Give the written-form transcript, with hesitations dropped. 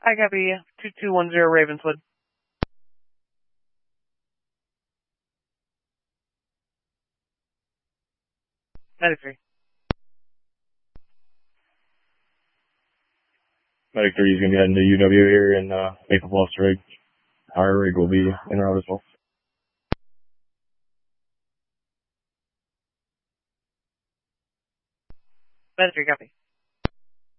I copy 2210 Ravenswood. 93. Medic 3 is going to be heading to UW here and Maple Bluffs rig. Our rig will be en route as well. Medic 3, copy.